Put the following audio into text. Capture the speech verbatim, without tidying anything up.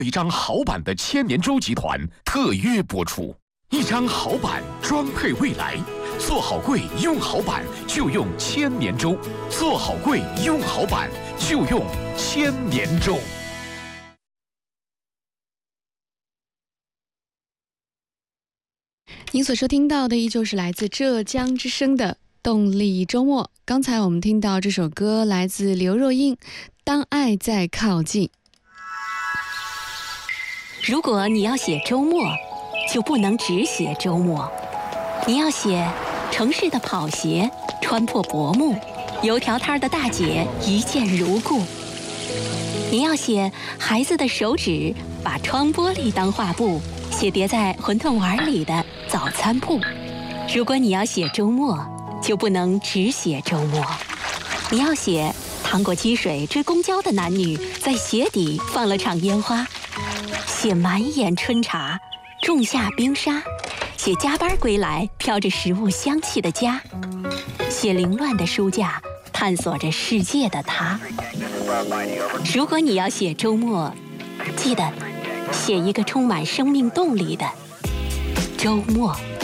一张好版的千年舟集团特约播出。一张好版装配未来，做好柜用好版就用千年舟，做好柜用好版就用千年舟。 您所收听到的依旧是来自浙江之声的动力周末。刚才我们听到这首歌来自刘若英，《当爱在靠近》。 如果你要写周末，就不能只写周末，你要写城市的跑鞋穿破薄幕，油条摊的大姐一见如故。你要写孩子的手指把窗玻璃当画布，写叠在馄饨碗里的早餐铺。如果你要写周末，就不能只写周末，你要写趟过积水追公交的男女在鞋底放了场烟花，写满眼春茶种下冰沙，写加班归来飘着食物香气的家，写凌乱的书架探索着世界的他。如果你要写周末，记得写一个充满生命动力的周末。